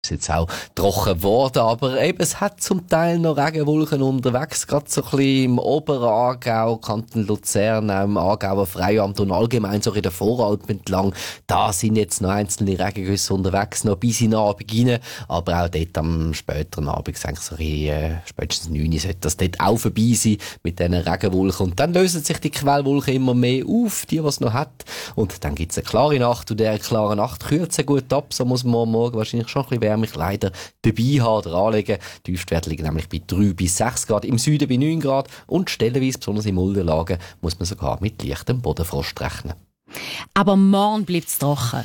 ist jetzt auch trocken geworden, aber eben, es hat zum Teil noch Regenwolken unterwegs, gerade so ein bisschen im Oberaargau, Kanton Luzern, auch im Aargauer Freiamt und allgemein so in der Voralp entlang. Da sind jetzt noch einzelne Regengüsse unterwegs, noch bis in den Abend rein, aber auch dort am späteren Abend, eigentlich so spätestens 9 Uhr, sollte das dort auch vorbei sein mit diesen Regenwolken. Und dann lösen sich die Quellwolken immer mehr auf, die es noch hat. Und dann gibt es eine klare Nacht, und diese klare Nacht kühlt es gut ab, so muss man morgen wahrscheinlich schon ein bisschen mich leider dabei haben oder anlegen. Die Tiefstwerte liegen nämlich bei 3 bis 6 Grad, im Süden bei 9 Grad und stellenweise, besonders in Muldenlagen, muss man sogar mit leichtem Bodenfrost rechnen. Aber morgen bleibt es trocken.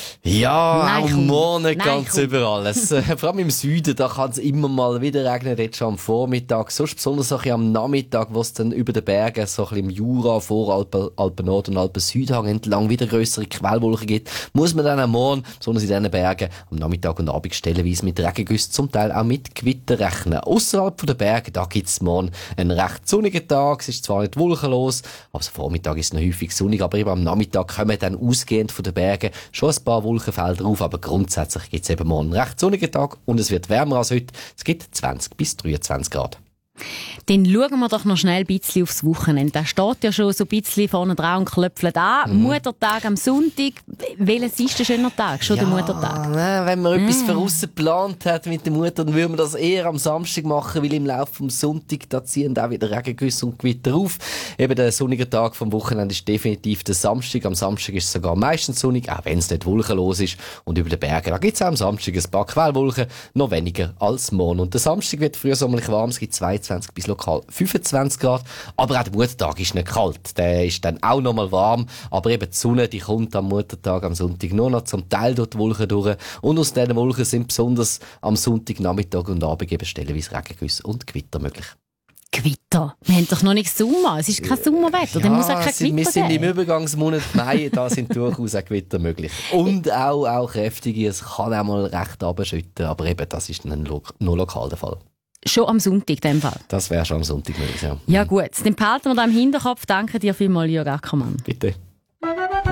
Ja, auch morgen nicht ganz überall. Vor allem im Süden, da kann es immer mal wieder regnen, jetzt schon am Vormittag. Sonst besonders auch am Nachmittag, wo es dann über den Bergen, so ein bisschen im Jura, Voralpen, Alpen Nord und Alpen Südhang entlang wieder grössere Quellwolken gibt, muss man dann am Morgen, besonders in diesen Bergen, am Nachmittag und Abend stellenweise mit Regengüssen, zum Teil auch mit Gewitter rechnen. Ausserhalb der Berge, da gibt es morgen einen recht sonnigen Tag. Es ist zwar nicht wolkenlos, aber am Vormittag ist es noch häufig sonnig, aber eben am Nachmittag kommen dann ausgehend von den Bergen schon ein paar Wolkenfelder auf, aber grundsätzlich gibt es eben morgen einen recht sonnigen Tag und es wird wärmer als heute. Es gibt 20 bis 23 Grad. Dann schauen wir doch noch schnell ein bisschen aufs Wochenende. Da steht ja schon so ein bisschen vorne dran und klöpfelt an. Muttertag am Sonntag. Welches ist der schöne Tag? Schon der Muttertag? Wenn man etwas voraus geplant hat mit der Mutter, dann würde man das eher am Samstag machen, weil im Laufe vom Sonntag, da ziehen auch wieder Regengüsse und Gewitter auf. Eben der sonnige Tag vom Wochenende ist definitiv der Samstag. Am Samstag ist es sogar meistens sonnig, auch wenn es nicht wolkenlos ist. Und über den Bergen, da gibt es auch am Samstag ein paar Quellwolken, noch weniger als morgen. Und der Samstag wird frühsommerlich warm, es gibt 22 bis lokal 25 Grad. Aber auch der Muttertag ist nicht kalt. Der ist dann auch noch mal warm. Aber eben die Sonne, die kommt am Muttertag, am Sonntag nur noch zum Teil durch die Wolken durch. Und aus diesen Wolken sind besonders am Sonntagnachmittag und Abend eben stellenweise Regengüsse und Gewitter möglich. Gewitter? Wir haben doch noch nicht Sommer. Es ist kein Sommerwetter. Dann muss auch kein Gewitter wir sind geben. im Übergangsmonat Mai, da sind durchaus auch Gewitter möglich. Und auch kräftige. Es kann auch mal recht runterschütten, aber eben, das ist dann nur lokal der Fall. Schon am Sonntag, in dem Fall? Das wäre schon am Sonntag möglich, ja. Ja gut, dann behalten wir das im Hinterkopf. Danke dir vielmals, Jörg Ackermann. Bitte.